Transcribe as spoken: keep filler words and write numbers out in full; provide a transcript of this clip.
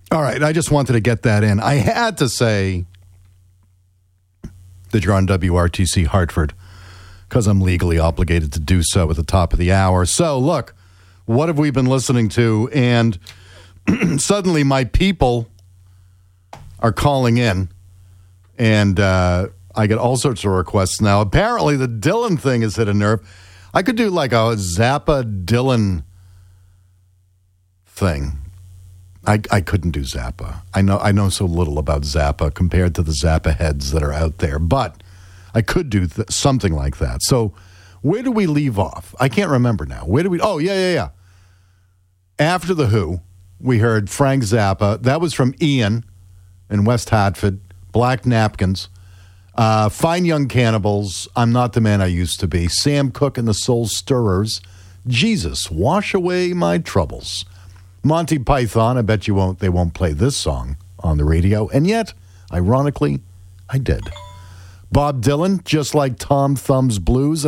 All right, I just wanted to get that in. I had to say that you're on W R T C Hartford because I'm legally obligated to do so at the top of the hour. So, look, what have we been listening to? And suddenly my people are calling in, and uh, I get all sorts of requests now. Apparently, the Dylan thing has hit a nerve. I could do like a Zappa Dylan thing. I, I couldn't do Zappa. I know I know so little about Zappa compared to the Zappa heads that are out there, but I could do th- something like that. So where do we leave off? I can't remember now. Where do we? Oh, yeah, yeah, yeah. After The Who, we heard Frank Zappa. That was from Ian in West Hartford. Black Napkins. Uh, Fine Young Cannibals. I'm Not the Man I Used to Be. Sam Cooke and the Soul Stirrers. Jesus, Wash Away My Troubles. Monty Python, I bet you won't. They won't play this song on the radio. And yet, ironically, I did. Bob Dylan, Just Like Tom Thumb's Blues.